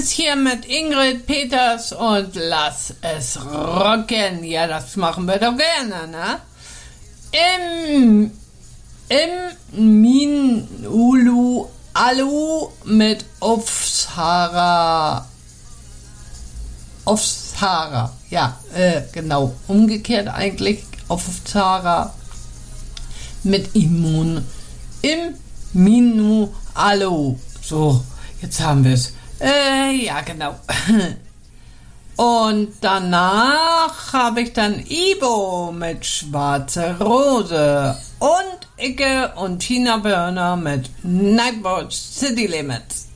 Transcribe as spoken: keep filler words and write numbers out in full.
ist hier mit Ingrid Peters und lass es rocken. Ja, das machen wir doch gerne, ne? Im, im Minulu Alu mit Aufsara. Aufsara, ja, äh, genau. Umgekehrt eigentlich. Aufsara mit Immun. Im Minu Alu. So, jetzt haben wir es. Äh, ja, genau. Und danach habe ich dann Ibo mit Schwarze Rose und Icke und Tina Burner mit Nightwatch City Limits.